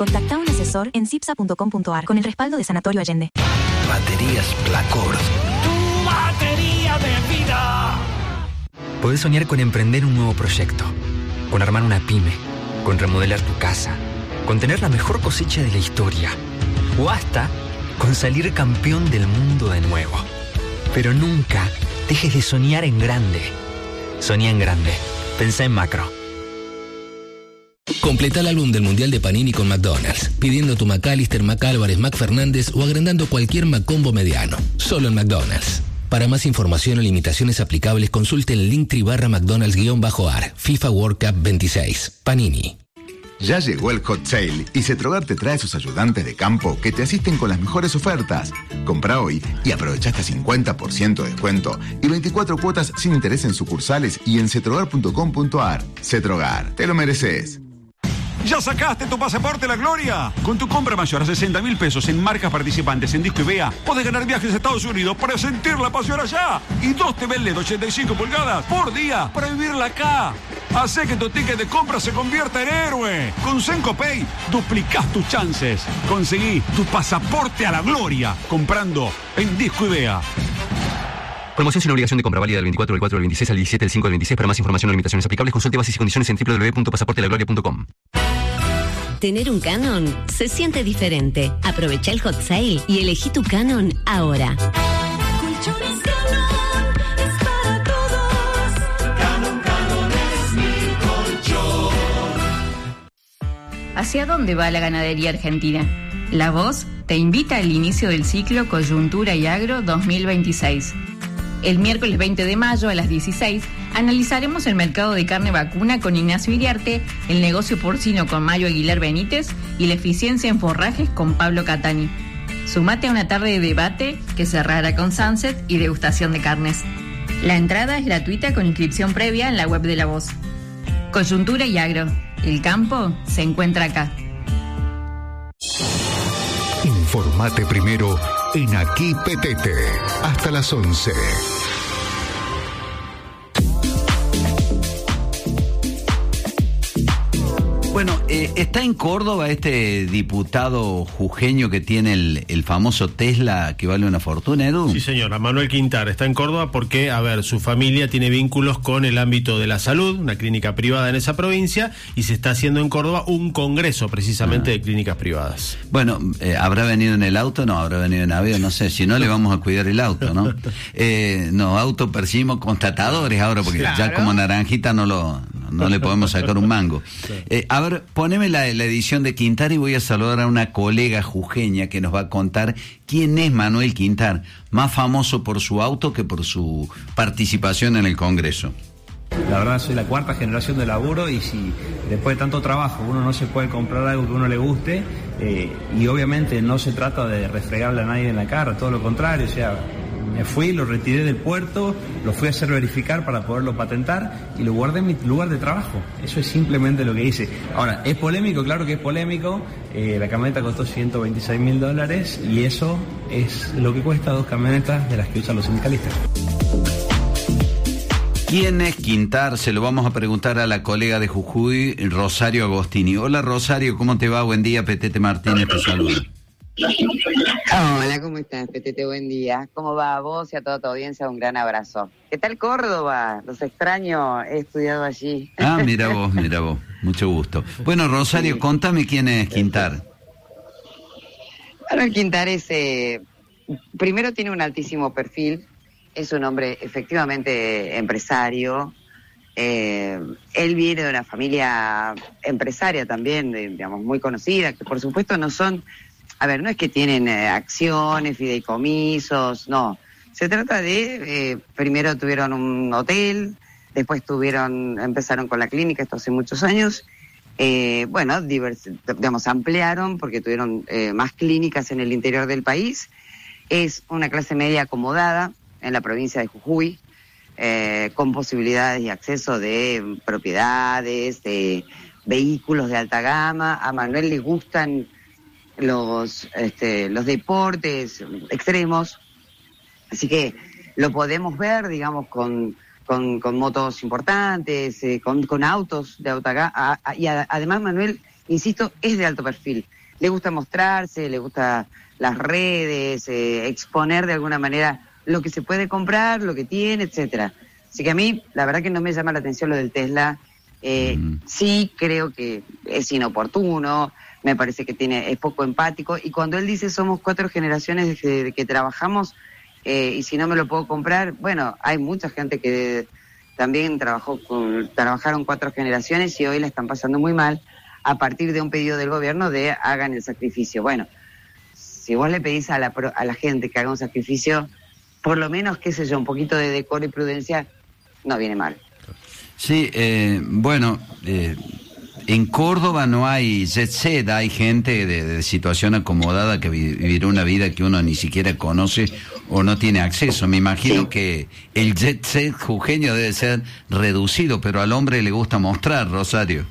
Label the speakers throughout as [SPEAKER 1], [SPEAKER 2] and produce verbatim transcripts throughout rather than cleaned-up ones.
[SPEAKER 1] Contacta a un asesor en cipsa punto com punto a r con el respaldo de Sanatorio Allende.
[SPEAKER 2] Baterías Placor.
[SPEAKER 3] ¡Tu batería de vida!
[SPEAKER 2] Podés soñar con emprender un nuevo proyecto, con armar una pyme, con remodelar tu casa, con tener la mejor cosecha de la historia, o hasta con salir campeón del mundo de nuevo. Pero nunca dejes de soñar en grande. Soñá en grande. Pensá en macro.
[SPEAKER 4] Completa el álbum del Mundial de Panini con McDonald's, pidiendo tu McAllister, McAlvarez, McFernández o agrandando cualquier McCombo mediano. Solo en McDonald's. Para más información o limitaciones aplicables, consulte el Linktree barra McDonald's-A R, FIFA World Cup veintiséis. Panini.
[SPEAKER 5] Ya llegó el Hot Sale y Cetrogar te trae sus ayudantes de campo que te asisten con las mejores ofertas. Compra hoy y aprovecha hasta cincuenta por ciento de descuento y veinticuatro cuotas sin interés en sucursales y en cetrogar punto com punto a r. Cetrogar, te lo mereces.
[SPEAKER 6] ¿Ya sacaste tu pasaporte a la gloria? Con tu compra mayor a sesenta mil pesos en marcas participantes en Disco y Vea, podés ganar viajes a Estados Unidos para sentir la pasión allá. Y dos T V L E D ochenta y cinco pulgadas por día para vivirla acá. Hacé que tu ticket de compra se convierta en héroe. Con Senco Pay duplicás tus chances. Conseguí tu pasaporte a la gloria comprando en Disco y Vea.
[SPEAKER 2] Promoción sin obligación de compra, válida del veinticuatro del cuatro del veintiséis al diecisiete del cinco del veintiséis. Para más información o limitaciones aplicables, consulte bases y condiciones en doble u doble u doble u punto pasaporte la gloria punto com.
[SPEAKER 7] Tener un Canon se siente diferente. Aprovecha el Hot Sale y elegí tu Canon ahora.
[SPEAKER 3] Colchones Canon es para todos. Canon, Canon es mi colchón.
[SPEAKER 8] ¿Hacia dónde va la ganadería argentina? La Voz te invita al inicio del ciclo Coyuntura y Agro dos mil veintiséis. El miércoles veinte de mayo a las dieciséis analizaremos el mercado de carne vacuna con Ignacio Iriarte, el negocio porcino con Mario Aguilar Benítez y la eficiencia en forrajes con Pablo Catani. Sumate a una tarde de debate que cerrará con sunset y degustación de carnes. La entrada es gratuita con inscripción previa en la web de La Voz. Coyuntura y Agro. El campo se encuentra acá.
[SPEAKER 9] Informate primero en Aquí Petete. Hasta las once.
[SPEAKER 10] Bueno, eh, está en Córdoba este diputado jujeño que tiene el, el famoso Tesla que vale una fortuna, Edu.
[SPEAKER 11] Sí, señora, Manuel Quintar está en Córdoba porque, a ver, su familia tiene vínculos con el ámbito de la salud, una clínica privada en esa provincia, y se está haciendo en Córdoba un congreso precisamente ah. de clínicas privadas.
[SPEAKER 10] Bueno, eh, ¿habrá venido en el auto? No, habrá venido en avión, no sé, si no le vamos a cuidar el auto, ¿no? eh, no, auto percibimos constatadores ahora, porque claro. ya como Naranjita no lo no le podemos sacar un mango. Eh, a ver, poneme la, la edición de Quintar y voy a saludar a una colega jujeña que nos va a contar quién es Manuel Quintar, más famoso por su auto que por su participación en el Congreso.
[SPEAKER 12] La verdad soy la cuarta generación de laburo y si después de tanto trabajo uno no se puede comprar algo que uno le guste, eh, y obviamente no se trata de refregarle a nadie en la cara, todo lo contrario, o sea, me fui, lo retiré del puerto, lo fui a hacer verificar para poderlo patentar y lo guardé en mi lugar de trabajo. Eso es simplemente lo que hice. Ahora, ¿es polémico? Claro que es polémico. Eh, la camioneta costó ciento veintiséis mil dólares y eso es lo que cuesta dos camionetas de las que usan los sindicalistas.
[SPEAKER 10] ¿Quién es Quintar? Se lo vamos a preguntar a la colega de Jujuy, Rosario Agostini. Hola Rosario, ¿cómo te va? Buen día, Petete Martínez te saluda.
[SPEAKER 13] Hola, ¿cómo estás, Petete? Buen día. ¿Cómo va a vos y a toda tu audiencia? Un gran abrazo. ¿Qué tal Córdoba? Los extraño, he estudiado allí.
[SPEAKER 10] Ah, mira vos, mira vos. Mucho gusto. Bueno, Rosario, sí. Contame quién es Quintar.
[SPEAKER 13] Bueno, el Quintar es... Eh, primero tiene un altísimo perfil. Es un hombre efectivamente empresario. Eh, él viene de una familia empresaria también, de, digamos, muy conocida, que por supuesto no son... A ver, no es que tienen eh, acciones, fideicomisos, no. Se trata de, eh, primero tuvieron un hotel, después tuvieron, empezaron con la clínica, esto hace muchos años. Eh, bueno, divers, digamos, ampliaron porque tuvieron eh, más clínicas en el interior del país. Es una clase media acomodada en la provincia de Jujuy, eh, con posibilidades y acceso de propiedades, de vehículos de alta gama. A Manuel le gustan los este, los deportes extremos, así que lo podemos ver, digamos, con con, con motos importantes, eh, con, con autos de alta gama, y a, además Manuel insisto, es de alto perfil. Le gusta mostrarse, le gusta las redes, eh, exponer de alguna manera lo que se puede comprar, lo que tiene, etcétera. Así que a mí, la verdad que no me llama la atención lo del Tesla. Eh, mm. Sí creo que es inoportuno, me parece que tiene es poco empático, y cuando él dice somos cuatro generaciones de que, de que trabajamos, eh, y si no me lo puedo comprar, bueno, hay mucha gente que también trabajó con, trabajaron cuatro generaciones y hoy la están pasando muy mal a partir de un pedido del gobierno de hagan el sacrificio. Bueno, si vos le pedís a la, a la gente que haga un sacrificio, por lo menos, qué sé yo, un poquito de decoro y prudencia, no viene mal.
[SPEAKER 10] Sí, eh, bueno, eh, en Córdoba no hay jet set, hay gente de, de situación acomodada que vivirá una vida que uno ni siquiera conoce o no tiene acceso. Me imagino sí. que el jet set jujeño debe ser reducido, pero al hombre le gusta mostrar, Rosario.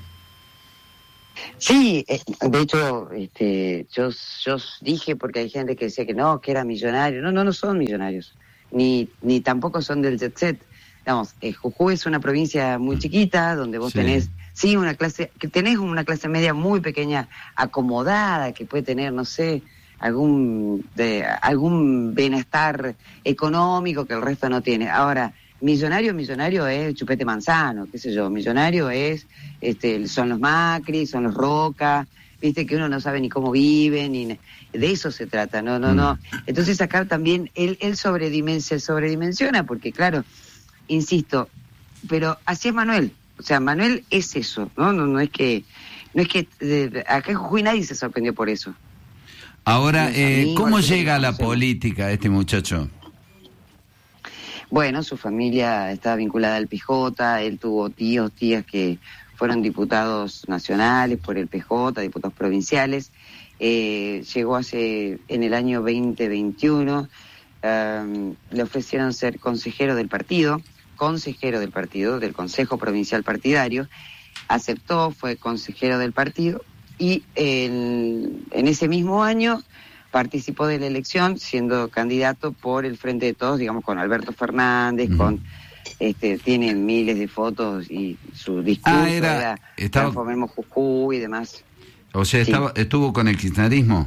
[SPEAKER 13] Sí, de hecho, este, yo, yo dije, porque hay gente que decía que no, que era millonario. No, no, no son millonarios, ni, ni tampoco son del jet set. Digamos, eh, Jujuy es una provincia muy chiquita, donde vos sí. tenés, sí, una clase, que tenés una clase media muy pequeña, acomodada, que puede tener, no sé, algún, de, algún bienestar económico que el resto no tiene. Ahora, millonario, millonario es Chupete Manzano, qué sé yo, millonario es, este, son los Macri, son los Roca, viste que uno no sabe ni cómo viven, ni de eso se trata, no, no, no. Entonces acá también él, él sobredimensiona, sobredimensiona, porque claro, insisto, pero así es Manuel, o sea, Manuel es eso, ¿no? No, no es que, no es que, de, acá en Jujuy nadie se sorprendió por eso.
[SPEAKER 10] Ahora, eh, ¿cómo llega a la política este muchacho?
[SPEAKER 13] Bueno, su familia está vinculada al P J, él tuvo tíos, tías que fueron diputados nacionales por el P J, diputados provinciales. Eh, llegó hace, en el año veinte veintiuno, um, le ofrecieron ser consejero del partido, consejero del partido, del Consejo Provincial Partidario, aceptó, fue consejero del partido, y en, en ese mismo año participó de la elección siendo candidato por el Frente de Todos, digamos, con Alberto Fernández, uh-huh. con este tiene miles de fotos y su discurso ah, era, era estaba... transformemos Jujuy y demás.
[SPEAKER 10] O sea, sí. estaba, estuvo con el kirchnerismo.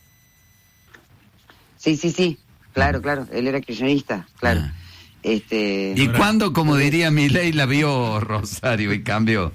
[SPEAKER 13] Sí, sí, sí, claro, uh-huh. claro, él era kirchnerista, claro. Uh-huh. Este...
[SPEAKER 10] ¿Y cuándo, como diría Milei, la vio Rosario y cambió?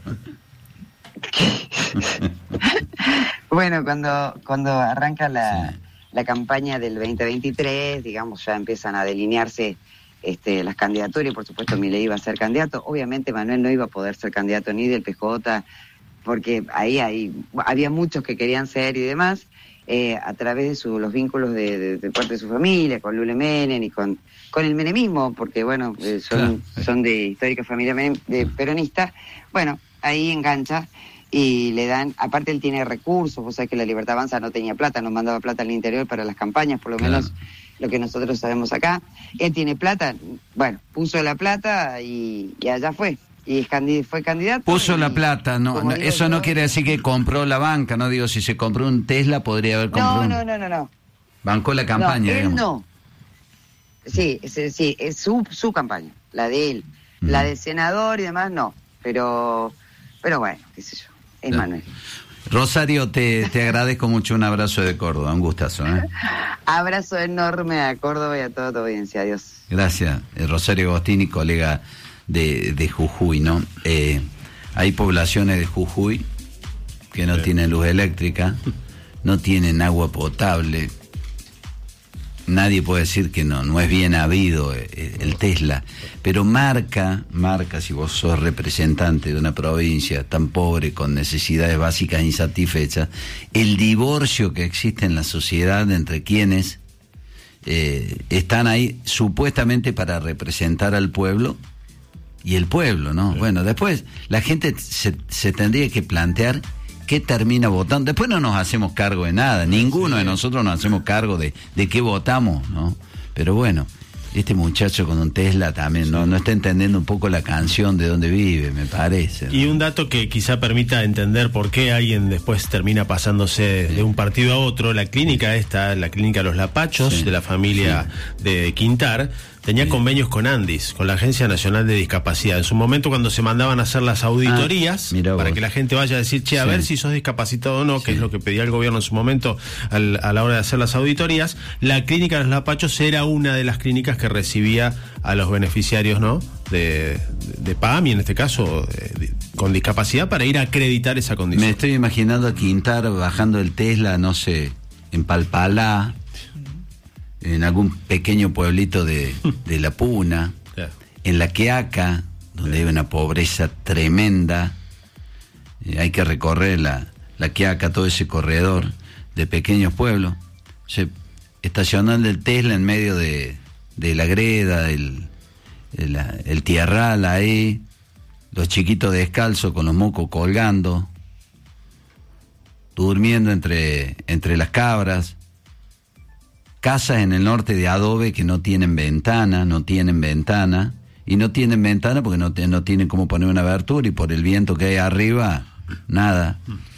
[SPEAKER 13] Bueno, cuando, cuando arranca la... Sí. la campaña del veinte veintitrés, digamos, ya empiezan a delinearse este, las candidaturas, y por supuesto Milei iba a ser candidato. Obviamente Manuel no iba a poder ser candidato ni del P J, porque ahí hay, había muchos que querían ser y demás, eh, a través de su, los vínculos de, de, de parte de su familia, con Lule Menem y con, con el menemismo, porque bueno, eh, son, claro. son de histórica familia Menem, de peronista. Bueno, ahí engancha. Y le dan, aparte él tiene recursos, o sea que la Libertad Avanza no tenía plata, no mandaba plata al interior para las campañas, por lo claro. menos lo que nosotros sabemos acá. Él tiene plata, bueno, puso la plata y, y allá fue. Y es candid- fue candidato.
[SPEAKER 10] Puso
[SPEAKER 13] y,
[SPEAKER 10] la plata, no, no eso yo, no quiere decir que compró la banca, no digo, si se compró un Tesla podría haber comprado.
[SPEAKER 13] No,
[SPEAKER 10] un...
[SPEAKER 13] no, no, no, no.
[SPEAKER 10] Bancó la campaña,
[SPEAKER 13] no, él
[SPEAKER 10] digamos.
[SPEAKER 13] no. Sí, es, sí, es su, su campaña, la de él. Mm. La de senador y demás, no. Pero, pero bueno, qué sé yo. Es Manuel.
[SPEAKER 10] Rosario, te, te agradezco mucho, un abrazo de Córdoba, un gustazo. ¿eh?
[SPEAKER 13] Abrazo enorme a Córdoba y a toda tu audiencia, adiós.
[SPEAKER 10] Gracias, eh, Rosario Agostini, colega de, de Jujuy, ¿no? Eh, hay poblaciones de Jujuy que no sí. tienen luz eléctrica, no tienen agua potable. Nadie puede decir que no, no es bien habido el Tesla, pero marca, marca si vos sos representante de una provincia tan pobre, con necesidades básicas insatisfechas, el divorcio que existe en la sociedad entre quienes eh, están ahí supuestamente para representar al pueblo y el pueblo, ¿no? Sí. Bueno, después la gente se, se tendría que plantear qué termina votando. Después no nos hacemos cargo de nada, ninguno de nosotros nos hacemos cargo de, de qué votamos, ¿no? Pero bueno, este muchacho con un Tesla también sí. no, no está entendiendo un poco la canción de dónde vive, me parece, ¿no?
[SPEAKER 11] Y un dato que quizá permita entender por qué alguien después termina pasándose sí. de un partido a otro, la clínica esta, la clínica Los Lapachos, sí. de la familia sí. de Quintar, tenía
[SPEAKER 10] Sí.
[SPEAKER 11] convenios con Andis, con la Agencia Nacional de Discapacidad. En su momento, cuando se mandaban a hacer las auditorías,
[SPEAKER 10] Ah, mirá
[SPEAKER 11] para
[SPEAKER 10] vos.
[SPEAKER 11] que la gente vaya a decir, che, a
[SPEAKER 10] Sí.
[SPEAKER 11] ver si sos discapacitado o no, que es lo que pedía el gobierno en su momento al- a la hora de hacer las auditorías, la clínica de los Lapachos era una de las clínicas que recibía a los beneficiarios, ¿no?, de, de P A M, y en este caso de- de- con discapacidad, para ir a acreditar esa condición.
[SPEAKER 10] Me estoy imaginando a Quintar bajando el Tesla, no sé, en Palpalá, en algún pequeño pueblito de, de La Puna,
[SPEAKER 11] Claro.
[SPEAKER 10] en La Quiaca, donde hay una pobreza tremenda. Eh, hay que recorrer la, la Quiaca, todo ese corredor de pequeños pueblos. Se, estacionando el Tesla en medio de, de la greda, el, el, el tierral ahí, los chiquitos descalzos con los mocos colgando, durmiendo entre, entre las cabras. Casas en el norte de adobe que no tienen ventana, no tienen ventana, y no tienen ventana porque no, te- no tienen cómo poner una abertura, y por el viento que hay arriba, nada.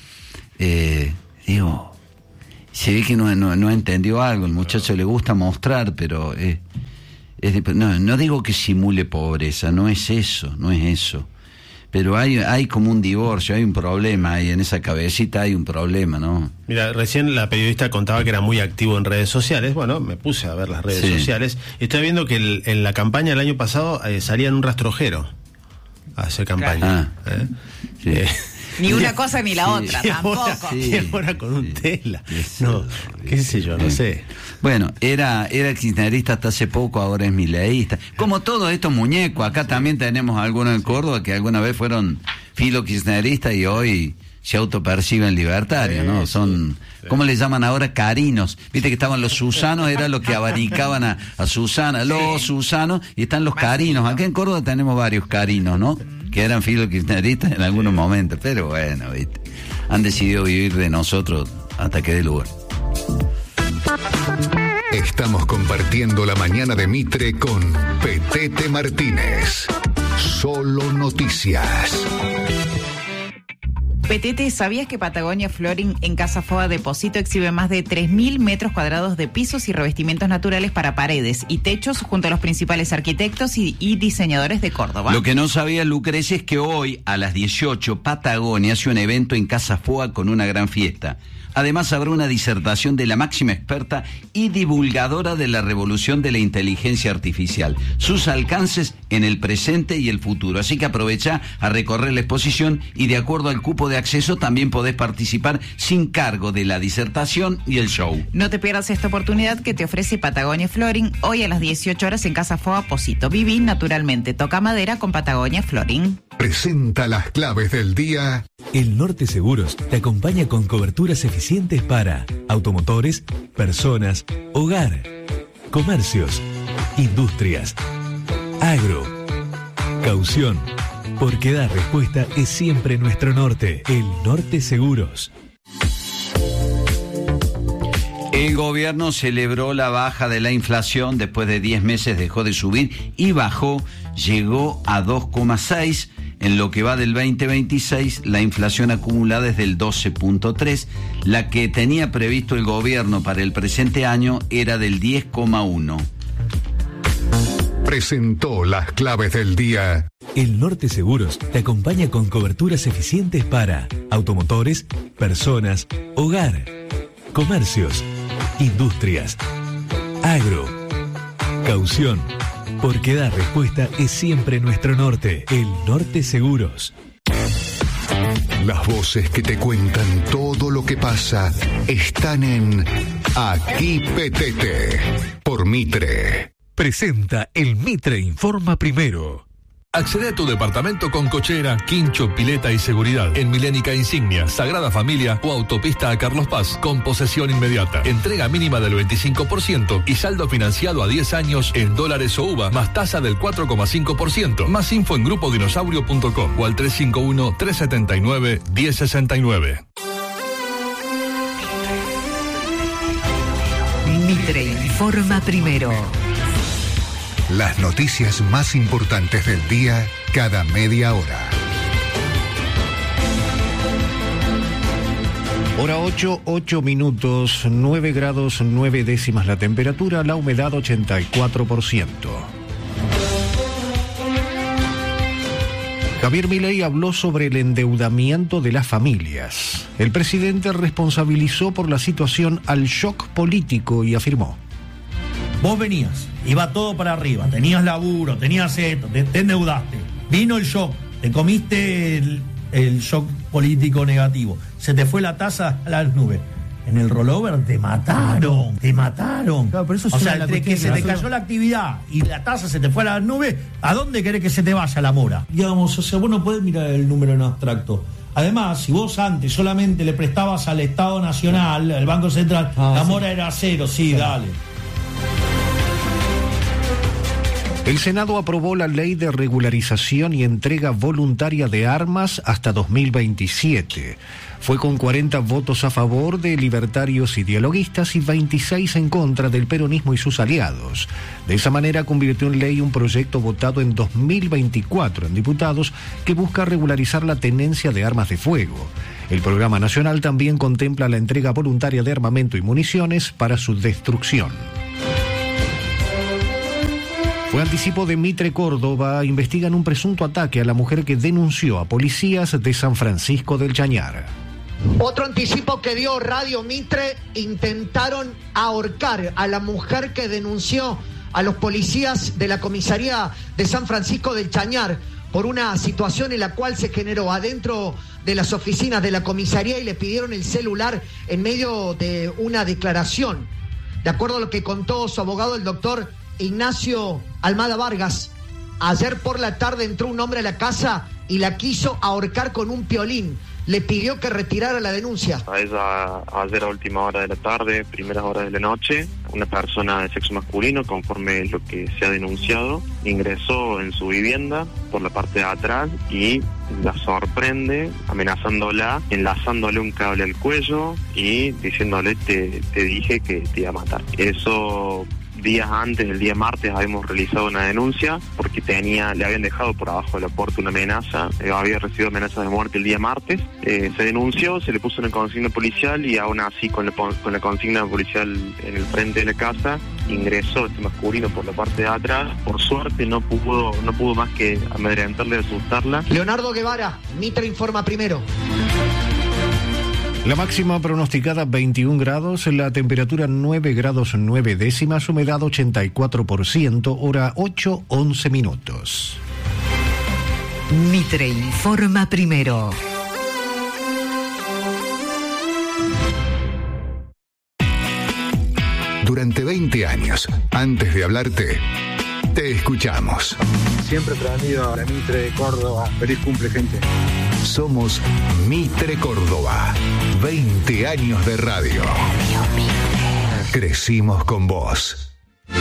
[SPEAKER 10] Eh, digo, se ve que no, no, no entendió algo, el muchacho le gusta mostrar, pero eh, es de- no, no digo que simule pobreza, no es eso, no es eso. Pero hay, hay como un divorcio, hay un problema ahí, en esa cabecita hay un problema, ¿no?
[SPEAKER 11] Mira, recién la periodista contaba que era muy activo en redes sociales. Bueno, me puse a ver las redes
[SPEAKER 10] Sí.
[SPEAKER 11] sociales. Estoy viendo que el- en la campaña del año pasado eh, salía en un rastrojero a hacer campaña.
[SPEAKER 10] Ah,
[SPEAKER 11] ¿eh?
[SPEAKER 10] sí.
[SPEAKER 11] Eh,
[SPEAKER 14] Ni una cosa ni la
[SPEAKER 11] Sí.
[SPEAKER 14] otra,
[SPEAKER 11] Y ahora-
[SPEAKER 14] tampoco.
[SPEAKER 11] y ahora con un Tesla. No, qué sé yo, no sé.
[SPEAKER 10] Bueno, era, era kirchnerista hasta hace poco, ahora es mileísta. Como todos estos muñecos, acá también tenemos algunos en Córdoba que alguna vez fueron filo kirchneristas y hoy se autoperciben libertarios, ¿no? Son, ¿cómo le llaman ahora? Carinos. Viste que estaban los Susanos, era lo que abanicaban a, a Susana, los Susanos, y están los Carinos. Acá en Córdoba tenemos varios Carinos, ¿no? Que eran filo kirchneristas en algunos momentos, pero bueno, viste, han decidido vivir de nosotros hasta que dé lugar.
[SPEAKER 9] Estamos compartiendo la mañana de Mitre con Petete Martínez. Solo noticias.
[SPEAKER 14] Petete, ¿sabías que Patagonia Flooring en Casa Foa Depósito exhibe más de tres mil metros cuadrados de pisos y revestimientos naturales para paredes y techos junto a los principales arquitectos y, y diseñadores de Córdoba?
[SPEAKER 10] Lo que no sabía Lucrecia es que hoy a las dieciocho Patagonia hace un evento en Casa Foa con una gran fiesta. Además habrá una disertación de la máxima experta y divulgadora de la revolución de la inteligencia artificial, sus alcances en el presente y el futuro. Así que aprovecha a recorrer la exposición y de acuerdo al cupo de acceso también podés participar sin cargo de la disertación y el show.
[SPEAKER 14] No te pierdas esta oportunidad que te ofrece Patagonia Flooring hoy a las dieciocho horas en Casa Foa Posito. Viví naturalmente, toca madera con Patagonia Flooring.
[SPEAKER 9] Presenta las claves del día.
[SPEAKER 15] El Norte Seguros te acompaña con coberturas eficientes para automotores, personas, hogar, comercios, industrias, agro, caución. Porque dar respuesta es siempre nuestro norte. El Norte Seguros.
[SPEAKER 10] El gobierno celebró la baja de la inflación, después de diez meses dejó de subir y bajó, llegó a dos coma seis. En lo que va del veinte veintiséis, la inflación acumulada es del doce punto tres. La que tenía previsto el gobierno para el presente año era del diez coma uno.
[SPEAKER 9] Presentó las claves del día.
[SPEAKER 15] El Norte Seguros te acompaña con coberturas eficientes para automotores, personas, hogar, comercios, industrias, agro, caución. Porque dar respuesta es siempre nuestro norte. El Norte Seguros.
[SPEAKER 9] Las voces que te cuentan todo lo que pasa están en Aquí Petete por Mitre.
[SPEAKER 15] Presenta el Mitre Informa Primero.
[SPEAKER 16] Accede a tu departamento con cochera, quincho, pileta y seguridad en Milénica Insignia, Sagrada Familia o Autopista a Carlos Paz con posesión inmediata. Entrega mínima del veinticinco por ciento y saldo financiado a diez años en dólares o uva más tasa del cuatro coma cinco por ciento. Más info en grupo dinosaurio punto com o al tres cinco uno, tres siete nueve, uno cero seis nueve.
[SPEAKER 14] Mitre Informa Primero.
[SPEAKER 9] Las noticias más importantes del día cada media hora.
[SPEAKER 17] Hora ocho, ocho minutos, nueve grados, nueve décimas la temperatura, la humedad ochenta y cuatro por ciento. Javier Milei habló sobre el endeudamiento de las familias. El presidente responsabilizó por la situación al shock político y afirmó:
[SPEAKER 18] vos venías, iba todo para arriba, tenías laburo, tenías esto, te, te endeudaste. Vino el shock, te comiste el, el shock político negativo. Se te fue la tasa a las nubes. En el rollover te mataron, te mataron. Claro, pero eso es o sea, entre que se te cayó la actividad y la tasa se te fue a las nubes, ¿a dónde querés que se te vaya la mora? Digamos, o sea, vos no podés mirar el número en abstracto. Además, si vos antes solamente le prestabas al Estado Nacional, al Banco Central, ah, la mora sí. era cero, sí, sí, dale.
[SPEAKER 17] El Senado aprobó la ley de regularización y entrega voluntaria de armas hasta dos mil veintisiete. Fue con cuarenta votos a favor de libertarios y dialoguistas y veintiséis en contra del peronismo y sus aliados. De esa manera convirtió en ley un proyecto votado en dos mil veinticuatro en diputados que busca regularizar la tenencia de armas de fuego. El programa nacional también contempla la entrega voluntaria de armamento y municiones para su destrucción. Fue anticipo de Mitre Córdoba. Investigan un presunto ataque a la mujer que denunció a policías de San Francisco del Chañar.
[SPEAKER 19] Otro anticipo que dio Radio Mitre: intentaron ahorcar a la mujer que denunció a los policías de la comisaría de San Francisco del Chañar por una situación en la cual se generó adentro de las oficinas de la comisaría y le pidieron el celular en medio de una declaración. De acuerdo a lo que contó su abogado, el doctor Ignacio Almada Vargas, ayer por la tarde entró un hombre a la casa y la quiso ahorcar con un piolín. Le pidió que retirara la denuncia.
[SPEAKER 20] A ella, ayer a última hora de la tarde, primeras horas de la noche, una persona de sexo masculino, conforme lo que se ha denunciado, ingresó en su vivienda por la parte de atrás y la sorprende amenazándola, enlazándole un cable al cuello y diciéndole: te, te dije que te iba a matar. Eso... días antes, el día martes, habíamos realizado una denuncia porque tenía, le habían dejado por abajo de la puerta una amenaza, eh, había recibido amenazas de muerte el día martes, eh, se denunció, se le puso una consigna policial y aún así con la, con la consigna policial en el frente de la casa, ingresó este masculino por la parte de atrás. Por suerte no pudo, no pudo más que amedrentarle y asustarla.
[SPEAKER 19] Leonardo Guevara, Mitre informa primero.
[SPEAKER 17] La máxima pronosticada veintiún grados, la temperatura nueve grados nueve décimas, humedad ochenta y cuatro por ciento, hora ocho once minutos.
[SPEAKER 21] Mitre informa primero.
[SPEAKER 9] Durante veinte años, antes de hablarte, te escuchamos.
[SPEAKER 22] Siempre prendido a la Mitre de Córdoba. Feliz cumple, gente.
[SPEAKER 9] Somos Mitre Córdoba. veinte años de radio. Crecimos con vos.